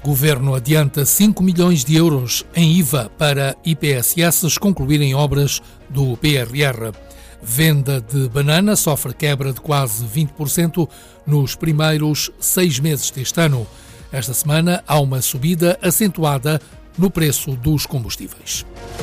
Governo adianta 5 milhões de euros em IVA para IPSS concluírem obras do PRR. Venda de banana sofre quebra de quase 20% nos primeiros 6 meses deste ano. Esta semana há uma subida acentuada no preço dos combustíveis.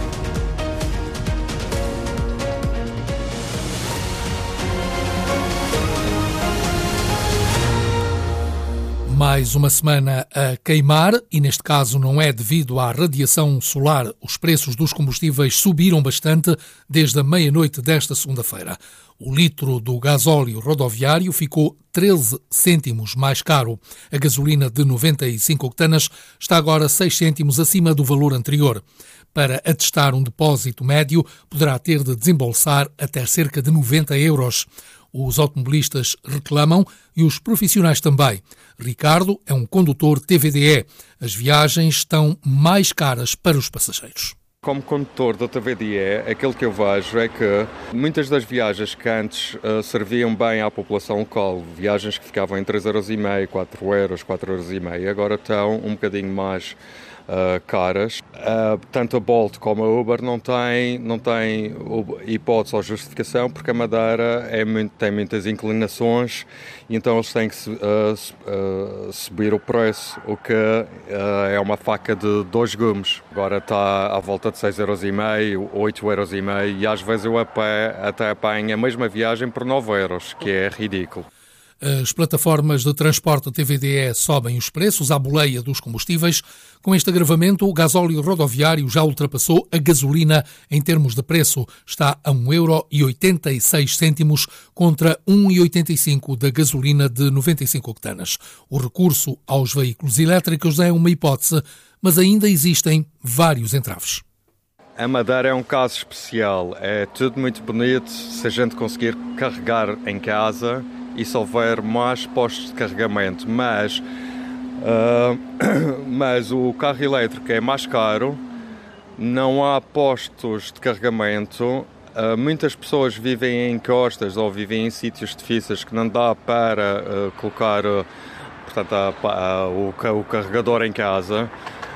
Mais uma semana a queimar, e neste caso não é devido à radiação solar. Os preços dos combustíveis subiram bastante desde a meia-noite desta segunda-feira. O litro do gasóleo rodoviário ficou 13 cêntimos mais caro. A gasolina de 95 octanas está agora 6 cêntimos acima do valor anterior. Para atestar um depósito médio, poderá ter de desembolsar até cerca de 90 euros. Os automobilistas reclamam e os profissionais também. Ricardo é um condutor TVDE. As viagens estão mais caras para os passageiros. Como condutor da TVDE, aquilo que eu vejo é que muitas das viagens que antes serviam bem à população local, viagens que ficavam em 3,5€, 4€, agora estão um bocadinho mais caras. Tanto a Bolt como a Uber não têm hipótese ou justificação, porque a Madeira tem muitas inclinações e então eles têm que subir o preço, o que é uma faca de 2 gumes. Agora está à volta de 6,5€, 8,5€ e às vezes eu até apanho a mesma viagem por 9€, que é ridículo. As plataformas de transporte TVDE sobem os preços à boleia dos combustíveis. Com este agravamento, o gasóleo rodoviário já ultrapassou a gasolina em termos de preço. Está a 1,86€ contra 1,85€ da gasolina de 95 octanas. O recurso aos veículos elétricos é uma hipótese, mas ainda existem vários entraves. A Madeira é um caso especial. É tudo muito bonito se a gente conseguir carregar em casa e se houver mais postos de carregamento, mas o carro elétrico é mais caro, não há postos de carregamento, muitas pessoas vivem em encostas ou vivem em sítios difíceis que não dá para colocar o carregador em casa.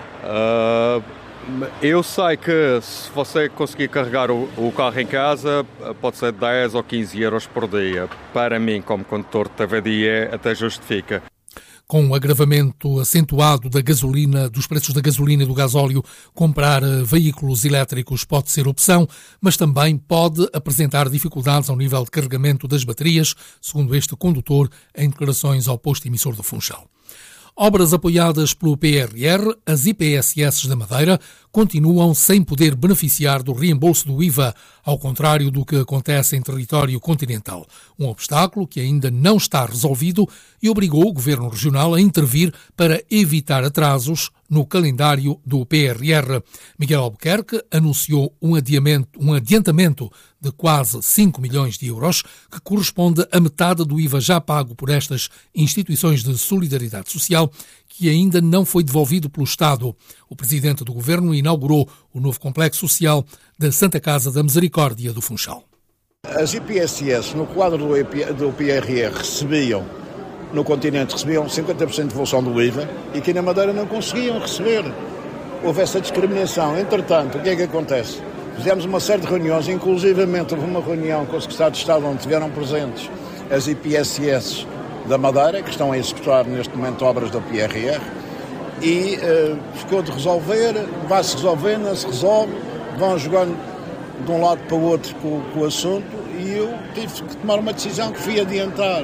Eu sei que se você conseguir carregar o carro em casa, pode ser 10 ou 15€ por dia. Para mim, como condutor de TVDE, até justifica. Com o agravamento acentuado da gasolina, dos preços da gasolina e do gasóleo, comprar veículos elétricos pode ser opção, mas também pode apresentar dificuldades ao nível de carregamento das baterias, segundo este condutor em declarações ao posto emissor do Funchal. Obras apoiadas pelo PRR, as IPSS da Madeira continuam sem poder beneficiar do reembolso do IVA, ao contrário do que acontece em território continental. Um obstáculo que ainda não está resolvido e obrigou o Governo Regional a intervir para evitar atrasos no calendário do PRR. Miguel Albuquerque anunciou um adiantamento de quase 5 milhões de euros, que corresponde a metade do IVA já pago por estas instituições de solidariedade social, que ainda não foi devolvido pelo Estado. O Presidente do Governo inaugurou o novo complexo social da Santa Casa da Misericórdia do Funchal. As IPSS, no quadro do PRR, no continente recebiam 50% de devolução do IVA e aqui na Madeira não conseguiam receber. Houve essa discriminação. Entretanto, o que é que acontece? Fizemos uma série de reuniões, inclusivamente houve uma reunião com o Secretário de Estado onde estiveram presentes as IPSS da Madeira, que estão a executar neste momento obras do PRR, e ficou de resolver, vai-se resolver, não se resolve, vão jogando de um lado para o outro com o assunto, e eu tive que tomar uma decisão que fui adiantar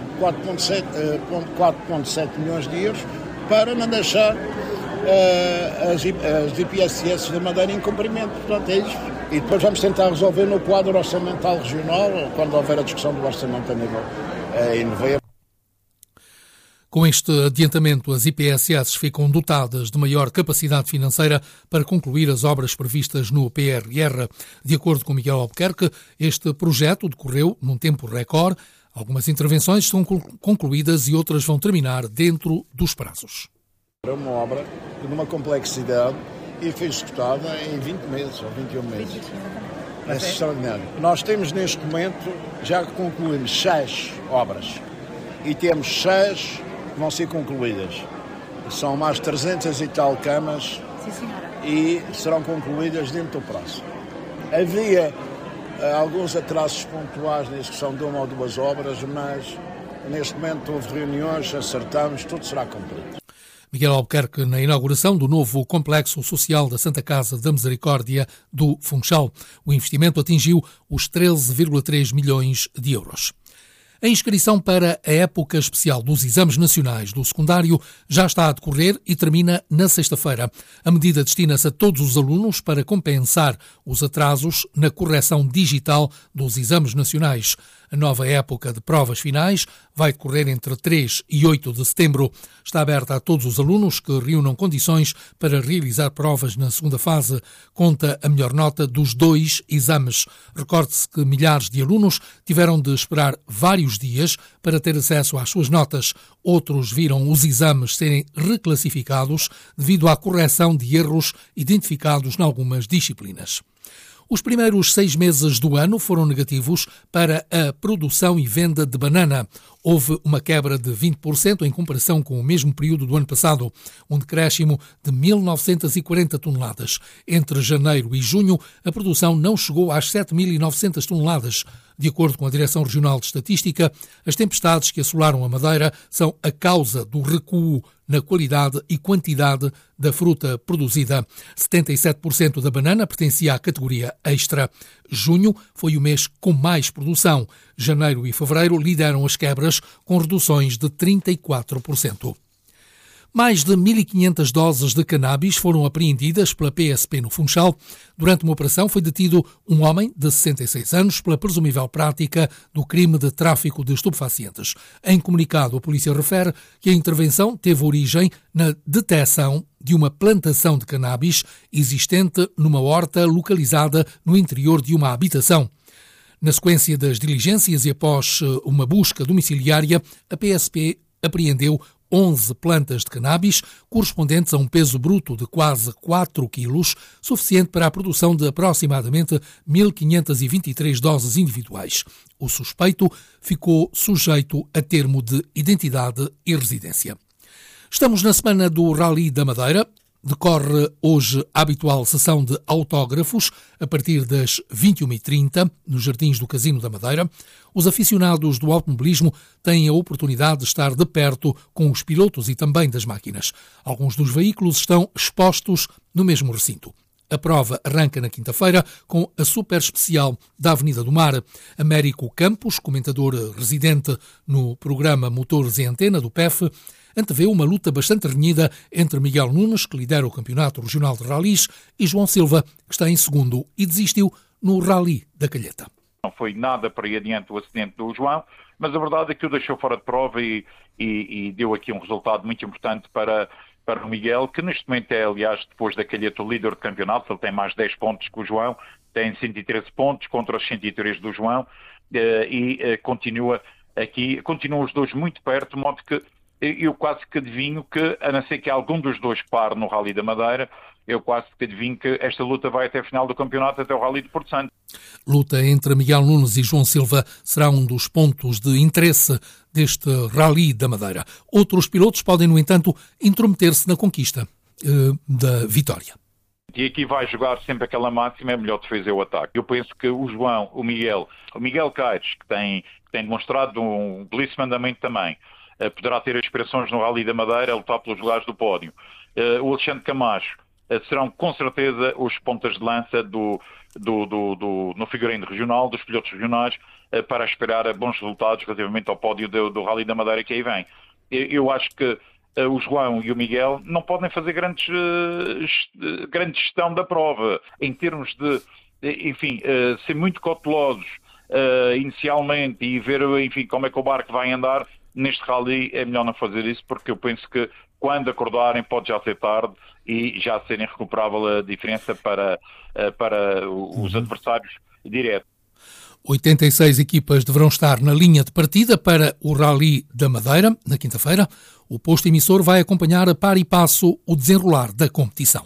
4,7 milhões de euros para não deixar as IPSS da Madeira em cumprimento. Portanto, é isto. E depois vamos tentar resolver no quadro orçamental regional, quando houver a discussão do orçamento a nível em novembro. Com este adiantamento, as IPSS ficam dotadas de maior capacidade financeira para concluir as obras previstas no PRR. De acordo com Miguel Albuquerque, este projeto decorreu num tempo recorde. Algumas intervenções estão concluídas e outras vão terminar dentro dos prazos. É uma obra de uma complexidade e foi executada em 20 meses ou 21 meses. É extraordinário. Nós temos neste momento, já concluímos 6 obras e temos 6 que vão ser concluídas. São mais 300 e tal camas. Sim, senhora. E serão concluídas dentro do prazo. Havia alguns atrasos pontuais na execução de uma ou duas obras, mas neste momento houve reuniões, acertamos, tudo será cumprido. Miguel Albuquerque na inauguração do novo Complexo Social da Santa Casa da Misericórdia do Funchal. O investimento atingiu os 13,3 milhões de euros. A inscrição para a época especial dos exames nacionais do secundário já está a decorrer e termina na sexta-feira. A medida destina-se a todos os alunos para compensar os atrasos na correção digital dos exames nacionais. A nova época de provas finais vai decorrer entre 3 e 8 de setembro. Está aberta a todos os alunos que reúnam condições para realizar provas na segunda fase. Conta a melhor nota dos 2 exames. Recorde-se que milhares de alunos tiveram de esperar vários dias para ter acesso às suas notas. Outros viram os exames serem reclassificados devido à correção de erros identificados em algumas disciplinas. Os primeiros 6 meses do ano foram negativos para a produção e venda de banana. Houve uma quebra de 20% em comparação com o mesmo período do ano passado, um decréscimo de 1.940 toneladas. Entre janeiro e junho, a produção não chegou às 7.900 toneladas. De acordo com a Direção Regional de Estatística, as tempestades que assolaram a Madeira são a causa do recuo na qualidade e quantidade da fruta produzida. 77% da banana pertencia à categoria extra. Junho foi o mês com mais produção. Janeiro e fevereiro lideram as quebras, com reduções de 34%. Mais de 1.500 doses de cannabis foram apreendidas pela PSP no Funchal. Durante uma operação foi detido um homem de 66 anos pela presumível prática do crime de tráfico de estupefacientes. Em comunicado, a polícia refere que a intervenção teve origem na detecção de uma plantação de cannabis existente numa horta localizada no interior de uma habitação. Na sequência das diligências e após uma busca domiciliária, a PSP apreendeu 11 plantas de cannabis, correspondentes a um peso bruto de quase 4 quilos, suficiente para a produção de aproximadamente 1.523 doses individuais. O suspeito ficou sujeito a termo de identidade e residência. Estamos na semana do Rally da Madeira. Decorre hoje a habitual sessão de autógrafos a partir das 21h30 nos Jardins do Casino da Madeira. Os aficionados do automobilismo têm a oportunidade de estar de perto com os pilotos e também das máquinas. Alguns dos veículos estão expostos no mesmo recinto. A prova arranca na quinta-feira com a super especial da Avenida do Mar. Américo Campos, comentador residente no programa Motores e Antena do PEF, antevê uma luta bastante renhida entre Miguel Nunes, que lidera o Campeonato Regional de Rallys, e João Silva, que está em segundo e desistiu no Rally da Calheta. Não foi nada para ir adiante o acidente do João, mas a verdade é que o deixou fora de prova e deu aqui um resultado muito importante para o Miguel, que neste momento é, aliás, depois da Calheta, o líder do campeonato. Ele tem mais 10 pontos que o João, tem 113 pontos contra os 103 do João continuam os dois muito perto, de modo que eu quase que adivinho que, a não ser que algum dos dois pare no Rally da Madeira, eu quase que adivinho que esta luta vai até a final do campeonato, até o Rally de Porto Santo. Luta entre Miguel Nunes e João Silva será um dos pontos de interesse deste Rally da Madeira. Outros pilotos podem, no entanto, intrometer-se na conquista da vitória. E aqui vai jogar sempre aquela máxima, é melhor defesa o ataque. Eu penso que o João, o Miguel Caires, que tem demonstrado um belíssimo andamento também, poderá ter aspirações no Rally da Madeira, lutar pelos lugares do pódio. O Alexandre Camacho serão com certeza os pontas de lança no figurino regional, dos pilotos regionais, para esperar a bons resultados relativamente ao pódio do Rally da Madeira que aí vem. Eu acho que o João e o Miguel não podem fazer grande gestão da prova, em termos de, ser muito cautelosos inicialmente e ver, como é que o barco vai andar. Neste rally é melhor não fazer isso, porque eu penso que quando acordarem pode já ser tarde e já serem recuperável a diferença para os adversários diretos. 86 equipas deverão estar na linha de partida para o Rally da Madeira, na quinta-feira. O posto emissor vai acompanhar a par e passo o desenrolar da competição.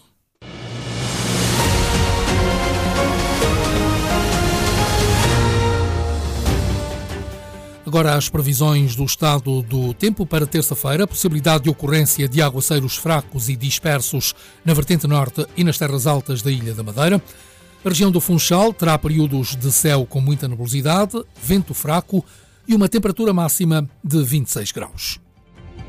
Agora as previsões do estado do tempo para terça-feira. Possibilidade de ocorrência de aguaceiros fracos e dispersos na vertente norte e nas terras altas da Ilha da Madeira. A região do Funchal terá períodos de céu com muita nebulosidade, vento fraco e uma temperatura máxima de 26 graus.